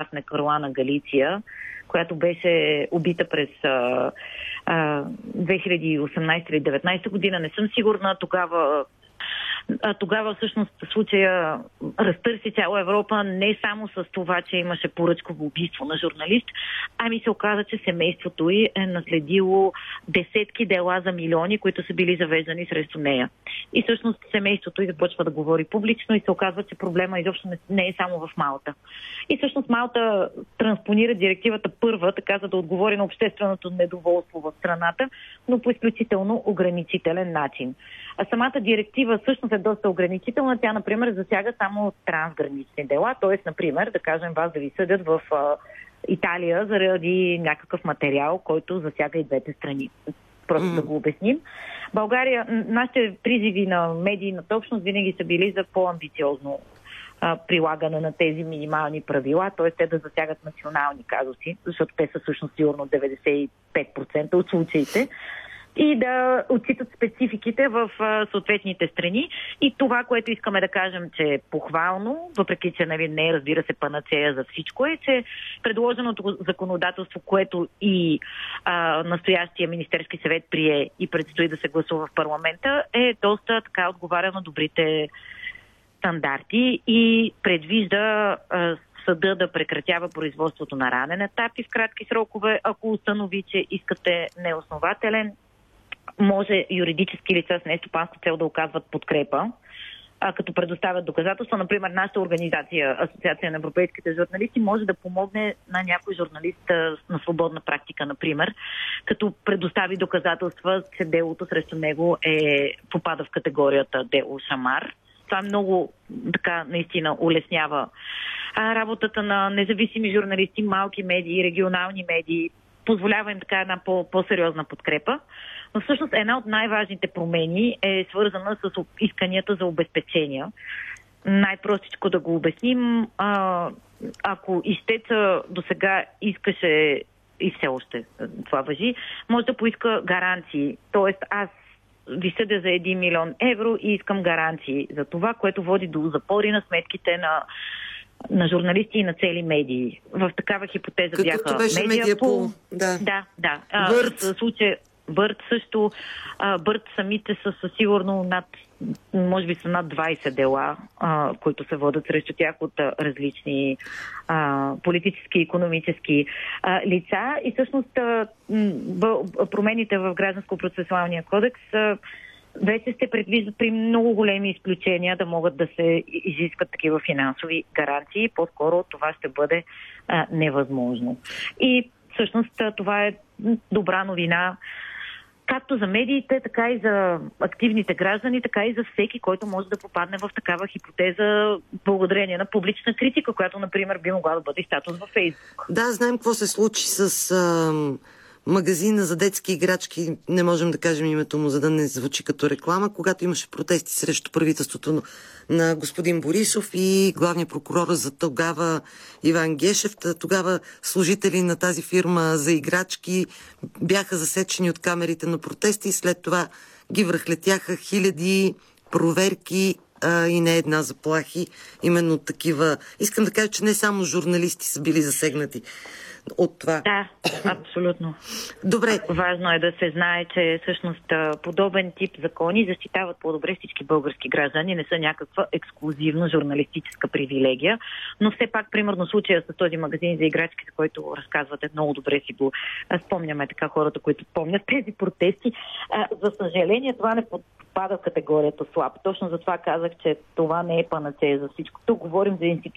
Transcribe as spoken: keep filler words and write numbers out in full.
Дафне Каруана Галиция, която беше убита през а, а, две хиляди и осемнадесета или деветнадесета година. Не съм сигурна тогава. А, тогава всъщност случая разтърси цяла Европа не само с това, че имаше поръчково убийство на журналист, ами се оказа, че семейството й е наследило десетки дела за милиони, които са били завеждани срещу нея. И всъщност семейството й започва да говори публично и се оказва, че проблема изобщо не, не е само в Малта. И всъщност Малта транспонира директивата първа, така за да отговори на общественото недоволство в страната, но по изключително ограничителен начин. А самата директива всъщност е доста ограничителна. Тя, например, засяга само трансгранични дела, т.е. например, да кажем вас да ви съдят в а, Италия заради някакъв материал, който засяга и двете страни. Просто mm. да го обясним. България, нашите призиви на медийната общност винаги са били за по-амбициозно а, прилагане на тези минимални правила, т.е. те да засягат национални казуси, защото те са всъщност сигурно деветдесет и пет процента от случаите, и да отчитат спецификите в а, съответните страни. И това, което искаме да кажем, че е похвално, въпреки че нали, не е, разбира се, панацея за всичко, е, че предложеното законодателство, което и а, настоящия Министерски съвет прие и предстои да се гласува в парламента, е доста така отговаря на добрите стандарти и предвижда а, съда да прекратява производството на ранен етап и в кратки срокове, ако установи, че искате неоснователен. Може юридически лица с нестопанска цел да оказват подкрепа, а, като предоставят доказателства. Например, нашата организация, Асоциация на европейските журналисти, може да помогне на някой журналист а, на свободна практика, например, като предостави доказателства, че делото срещу него е, попада в категорията дело Шамар. Това много така наистина улеснява а, работата на независими журналисти, малки медии, регионални медии, позволява им така една по- по-сериозна подкрепа. Но всъщност една от най-важните промени е свързана с исканията за обезпечения. Най-простичко да го обясним, а, ако ищеца до сега искаше и все още това важи, може да поиска гаранции. Тоест аз ви съдя за един милион евро и искам гаранции за това, което води до запори на сметките на на журналисти и на цели медии. В такава хипотеза като бяха беше Медиапул. Да, да. да. Бърт. В случая Бърт също. А, Бърт самите са със сигурно над, може би са над двадесет дела, а, които се водят срещу тях от а, различни а, политически и икономически а, лица. И всъщност а, промените в Гражданско-процесуалния кодекс а, вече се предвиждат при много големи изключения да могат да се изискват такива финансови гаранции. По-скоро това ще бъде а, невъзможно. И всъщност това е добра новина както за медиите, така и за активните граждани, така и за всеки, който може да попадне в такава хипотеза благодарение на публична критика, която, например, би могла да бъде статус във Фейсбук. Да, знаем какво се случи с а, магазина за детски играчки. Не можем да кажем името му, за да не звучи като реклама, когато имаше протести срещу правителството на господин Борисов и главния прокурор за тогава Иван Гешев. Тогава служители на тази фирма за играчки бяха засечени от камерите на протести и след това ги връхлетяха хиляди проверки а, и не една заплахи. Именно такива. Искам да кажа, че не само журналисти са били засегнати от това. Да, абсолютно. Добре. Важно е да се знае, че всъщност подобен тип закони защитават по-добре всички български граждани, не са някаква ексклузивна журналистическа привилегия, но все пак, примерно, случая с този магазин за играчки, за който разказвате, много добре си го спомняме, така хората, които помнят тези протести. За съжаление, това не попада в категорията слаб. Точно затова казах, че това не е панацея за всичко. Тук говорим за